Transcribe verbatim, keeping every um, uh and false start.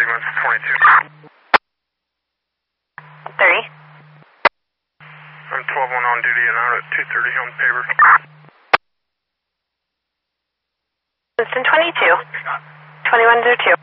Winston twenty-two. thirty. I'm twelve one on duty and out at two thirty on paper. Winston twenty-two. twenty-one oh two.